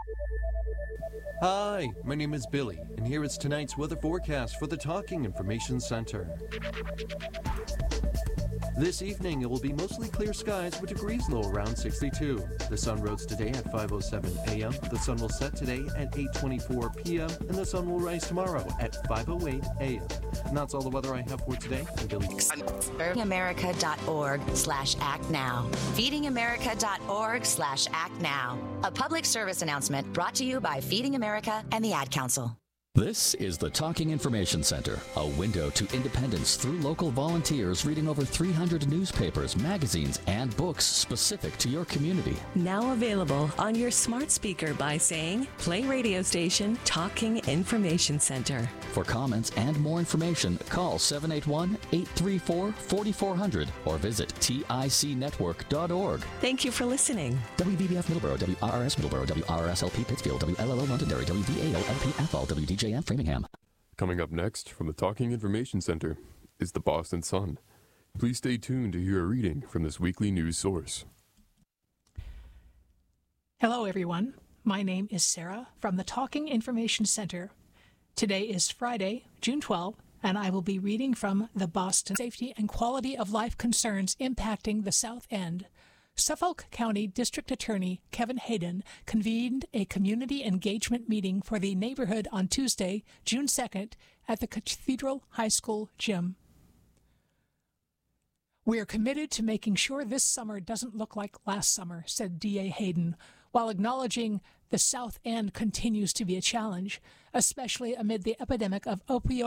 Hi, my name is Billy, and here is tonight's weather forecast for the Talking Information Center. This evening, it will be mostly clear skies with degrees low around 62. The sun rose today at 5:07 a.m., the sun will set today at 8:24 p.m., and the sun will rise tomorrow at 5:08 a.m. And that's all the weather I have for today. I'm Billy. FeedingAmerica.org/actnow. FeedingAmerica.org/actnow. A public service announcement brought to you by Feeding America and the Ad Council. This is the Talking Information Center, a window to independence through local volunteers reading over 300 newspapers, magazines, and books specific to your community. Now available on your smart speaker by saying, play radio station Talking Information Center. For comments and more information, call 781-834-4400 or visit ticnetwork.org. Thank you for listening. WVBF Middleborough, WRRS Middleborough, WRSLP Pittsfield, WLLO Londonderry, WVAO-LP Athol, WDJM Framingham. Coming up next from the Talking Information Center is the Boston Sun. Please stay tuned to hear a reading from this weekly news source. Hello, everyone. My name is Sarah from the Talking Information Center. Today is Friday, June 12, and I will be reading from the Boston Safety and Quality of Life Concerns Impacting the South End. Suffolk County District Attorney Kevin Hayden convened a community engagement meeting for the neighborhood on Tuesday, June 2nd, at the Cathedral High School gym. "We are committed to making sure this summer doesn't look like last summer," said D.A. Hayden, while acknowledging the South End continues to be a challenge, especially amid the epidemic of opioid